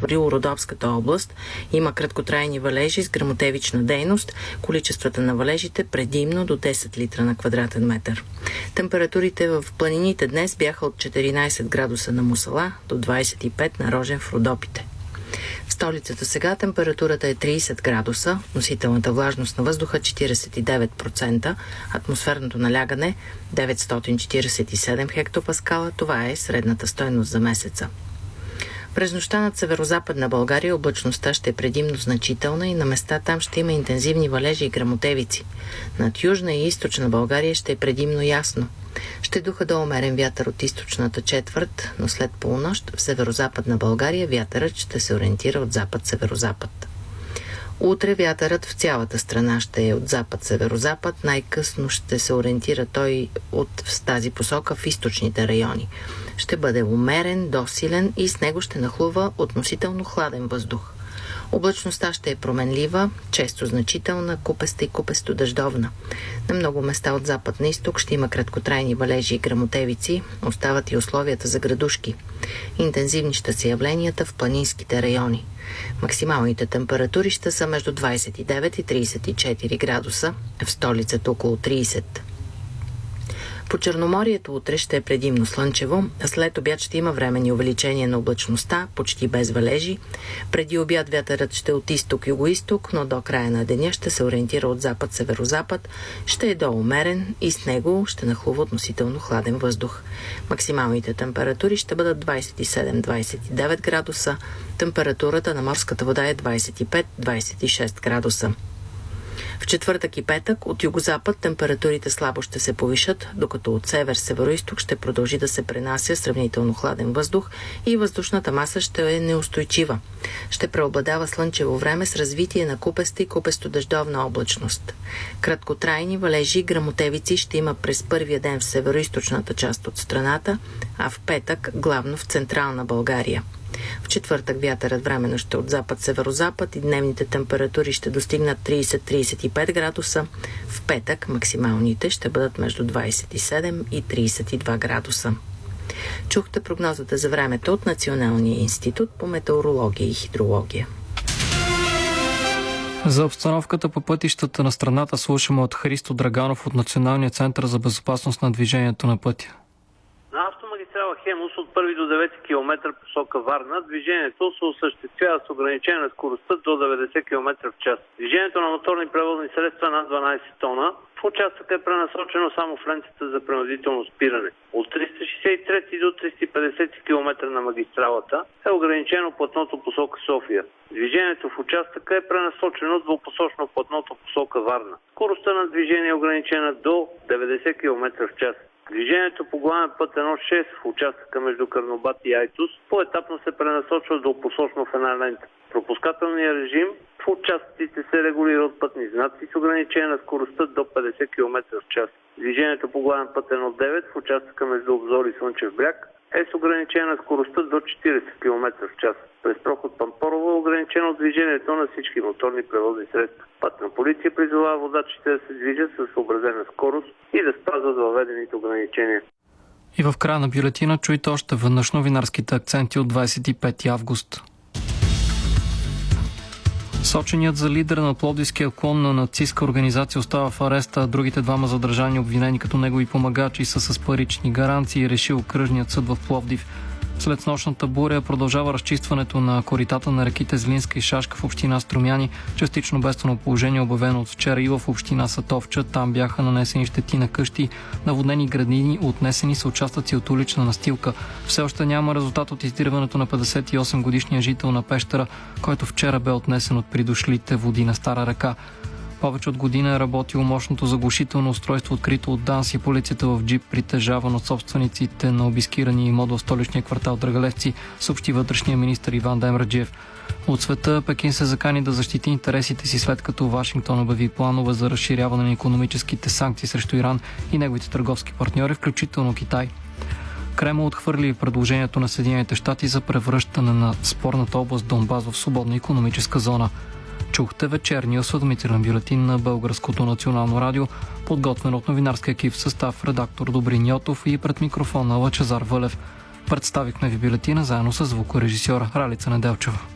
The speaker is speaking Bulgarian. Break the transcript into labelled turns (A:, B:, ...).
A: Рило-Родопската област има краткотрайни валежи с гръмотевична дейност. Количествата на валежите предимно до 10 литра на квадратен метър. Температурите в планините днес бяха от 14 градуса на Мусала до 25 на Рожен в Родопите. В столицата сега температурата е 30 градуса, относителната влажност на въздуха 49%, атмосферното налягане 947 хектопаскала, това е средната стойност за месеца. През нощта над северозападна България облачността ще е предимно значителна и на места там ще има интензивни валежи и гръмотевици. Над южна и източна България ще е предимно ясно. Ще духа до умерен вятър от източната четвърт, но след полунощ в северозападна България вятърът ще се ориентира от запад-северозапад. Утре вятърът в цялата страна ще е от запад-северозапад, най-късно ще се ориентира той в тази посока в източните райони. Ще бъде умерен до силен и с него ще нахлува относително хладен въздух. Облачността ще е променлива, често значителна, купеста и купесто-дъждовна. На много места от запад на изток ще има краткотрайни валежи и гръмотевици, остават и условията за градушки. Интензивни ще са явленията в планинските райони. Максималните температури ще са между 29 и 34 градуса, в столицата около 30. По Черноморието утре ще е предимно слънчево, а след обяд ще има временни увеличения на облачността, почти без валежи. Преди обяд вятърът ще е от изток-югоизток, но до края на деня ще се ориентира от запад-северозапад, ще е доумерен и с него ще нахлува относително хладен въздух. Максималните температури ще бъдат 27-29 градуса, температурата на морската вода е 25-26 градуса. В четвъртък и петък от югозапад температурите слабо ще се повишат, докато от север-североизток ще продължи да се пренася сравнително хладен въздух и въздушната маса ще е неустойчива. Ще преобладава слънчево време с развитие на купеста и купесто-дъждовна облачност. Краткотрайни валежи и гръмотевици ще има през първия ден в североизточната част от страната, а в петък главно в централна България. В четвъртък вятърът временно ще от запад-северозапад и дневните температури ще достигнат 30-35 градуса. В петък максималните ще бъдат между 27 и 32 градуса. Чухте прогнозата за времето от Националния институт по метеорология и хидрология.
B: За обстановката по пътищата на страната слушаме от Христо Драганов от Националния център за безопасност на движението на пътя.
C: Хемус от 1 до 9 км посока Варна, движението се осъществява с ограничение на скоростта до 90 км в час. Движението на моторни превозни средства над 12 тона в участъка е пренасочено само в лентата за принудително спиране. От 363 до 350 км на магистралата е ограничено платното посока София. Движението в участъка е пренасочено двупосочно платното посока Варна. Скоростта на движение е ограничена до 90 км в час. Движението по главен път 1.6 в участъка между Карнобат и Айтос поетапно се пренасочва двупосочно в една лента. Пропускателният режим в участъците се регулира от пътни знаци с ограничение на скоростта до 50 км в час. Движението по главен път 1.9 в участъка между Обзор и Слънчев бряг е с ограничение на скоростта до 40 км в час. През проход Пампорово е ограничено движението на всички моторни превозни средства. Пътна полиция призовава водачите да се движат със съобразена скорост и да спазват въведените ограничения.
B: И в края на бюлетина чуйте още веднъж новинарските акценти от 25 август. Соченият за лидер на пловдивския клон на нацистска организация остава в ареста, а другите двама задържани обвинени като негови помагачи са с парични гаранции, решил окръжният съд в Пловдив. След снощната буря продължава разчистването на коритата на реките Злинска и Шашка в община Струмяни. Частично бедствено положение обявено от вчера и в община Сатовча. Там бяха нанесени щети на къщи, наводнени градини, отнесени са участъци от улична настилка. Все още няма резултат от издирването на 58-годишния жител на Пещера, който вчера бе отнесен от придошлите води на Стара река. Повече от година е работило мощното заглушително устройство, открито от ДАНС и полицията в джип, притежаван от собствениците на обискирани имот в столичния квартал Драгалевци, съобщи вътрешния министър Иван Демраджиев. От света Пекин се закани да защити интересите си, след като Вашингтон обяви планове за разширяване на икономическите санкции срещу Иран и неговите търговски партньори, включително Китай. Кремъл отхвърли предложението на Съединените щати за превръщане на спорната област Донбас в свободна икономическа зона. Чухте вечерния осведомителен бюлетин на Българското национално радио, подготвен от новинарския екип в състав редактор Добрин Йотов и пред микрофона Лъчезар Вълев. Представихме ви бюлетина заедно с звукорежисьора Ралица Неделчева.